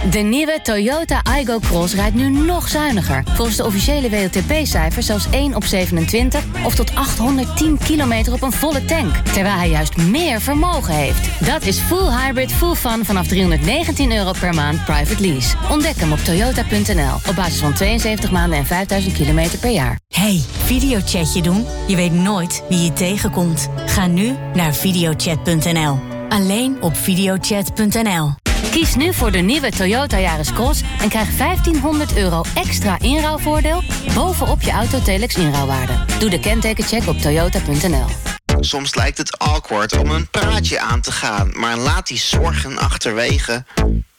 De nieuwe Toyota Aygo Cross rijdt nu nog zuiniger. Volgens de officiële WLTP-cijfers zelfs 1 op 27... of tot 810 kilometer op een volle tank. Terwijl hij juist meer vermogen heeft. Dat is full hybrid, full fun vanaf €319 per maand private lease. Ontdek hem op toyota.nl. Op basis van 72 maanden en 5000 kilometer per jaar. Hey, videochatje doen? Je weet nooit wie je tegenkomt. Ga nu naar videochat.nl. Alleen op videochat.nl. Kies nu voor de nieuwe Toyota Yaris Cross en krijg €1500 extra inruilvoordeel bovenop je Autotelex inruilwaarde. Doe de kentekencheck op toyota.nl. Soms lijkt het awkward om een praatje aan te gaan, maar laat die zorgen achterwege.